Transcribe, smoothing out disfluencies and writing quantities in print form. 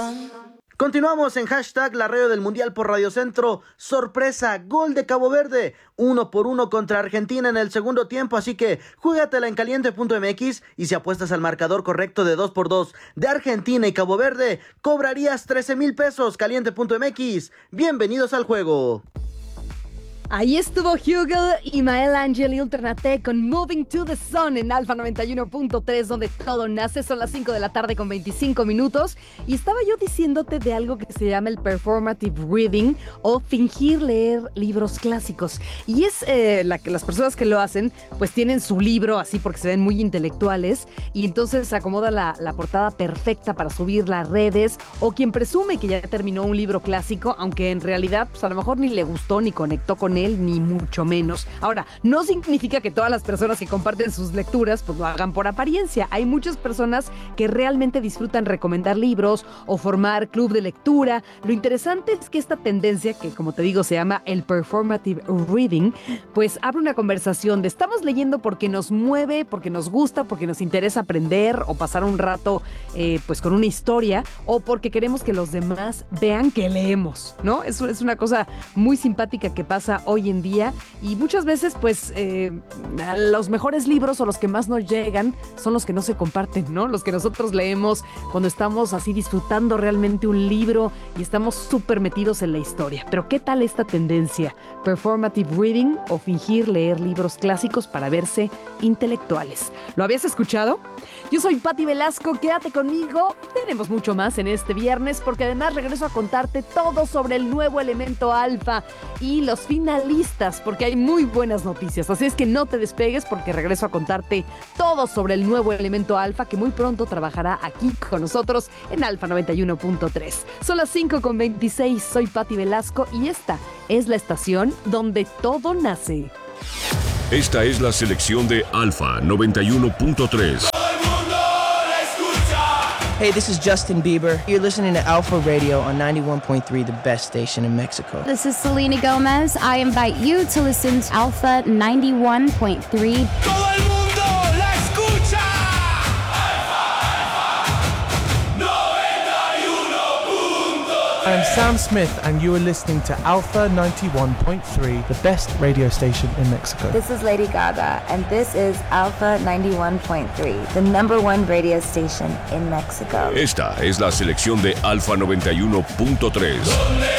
Continuamos en hashtag la radio del Mundial por Radio Centro. Sorpresa, gol de Cabo Verde, 1-1 contra Argentina en el segundo tiempo, así que júgatela en caliente.mx y si apuestas al marcador correcto de 2x2 de Argentina y Cabo Verde, cobrarías 13,000 pesos. Caliente.mx, bienvenidos al juego. Ahí estuvo Hugel y Mael Ángel y Ultranate con Moving to the Sun en Alfa 91.3, donde todo nace. Son las 5 de la tarde con 25 minutos. Y estaba yo diciéndote de algo que se llama el performative reading o fingir leer libros clásicos. Y es las personas que lo hacen, pues tienen su libro así porque se ven muy intelectuales y entonces se acomoda la portada perfecta para subirla a redes, o quien presume que ya terminó un libro clásico, aunque en realidad pues a lo mejor ni le gustó ni conectó con él, ni mucho menos. Ahora, no significa que todas las personas que comparten sus lecturas pues lo hagan por apariencia. Hay muchas personas que realmente disfrutan recomendar libros o formar club de lectura. Lo interesante es que esta tendencia, que como te digo se llama el performative reading, pues abre una conversación de estamos leyendo porque nos mueve, porque nos gusta, porque nos interesa aprender o pasar un rato pues con una historia, o porque queremos que los demás vean que leemos, ¿no? Eso es una cosa muy simpática que pasa hoy en día, y muchas veces pues los mejores libros o los que más nos llegan son los que no se comparten, ¿no? Los que nosotros leemos cuando estamos así disfrutando realmente un libro y estamos súper metidos en la historia. Pero ¿qué tal esta tendencia? Performative reading o fingir leer libros clásicos para verse intelectuales. ¿Lo habías escuchado? Yo soy Pati Velasco, quédate conmigo. Tenemos mucho más en este viernes porque además regreso a contarte todo sobre el nuevo elemento alfa y los finalistas, porque hay muy buenas noticias. Así es que no te despegues porque regreso a contarte todo sobre el nuevo elemento alfa que muy pronto trabajará aquí con nosotros en Alfa 91.3. Son las 5:26, soy Pati Velasco y esta es la estación donde todo nace. Esta es la selección de Alfa 91.3. Hey, this is Justin Bieber. You're listening to Alpha Radio on 91.3, the best station in Mexico. This is Selena Gomez. I invite you to listen to Alpha 91.3. ¡Todo el mundo la escucha! Alpha 91.3. I'm Sam Smith, and you are listening to Alpha 91.3, the best radio station in Mexico. This is Lady Gaga, and this is Alpha 91.3, the #1 radio station in Mexico. Esta es la selección de Alfa 91.3.